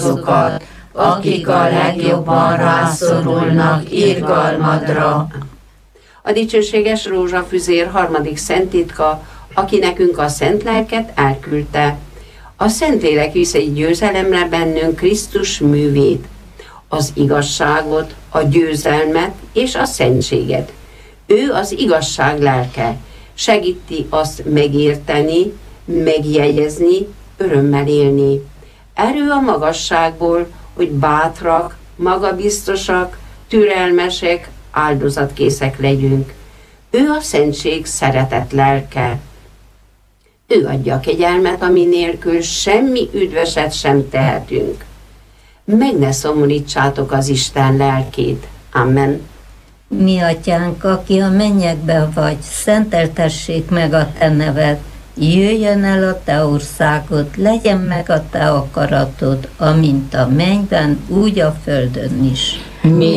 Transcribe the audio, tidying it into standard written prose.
azokat, akik a legjobban rászorulnak irgalmadra. A dicsőséges rózsafüzér harmadik szenttitka, aki nekünk a szent lelket elküldte. A Szentlélek visz egy győzelemre bennünk Krisztus művét, az igazságot, a győzelmet és a szentséget. Ő az igazság lelke, segíti azt megérteni, megjegyezni, örömmel élni. Erő a magasságból, hogy bátrak, magabiztosak, türelmesek, áldozatkészek legyünk. Ő a szentség szeretet lelke. Ő adja a kegyelmet, ami nélkül semmi üdvöset sem tehetünk. Meg ne szomorítsátok az Isten lelkét. Amen. Mi atyánk, aki a mennyekben vagy, szenteltessék meg a te neved. Jöjjön el a te országod, legyen meg a te akaratod, amint a mennyben, úgy a földön is.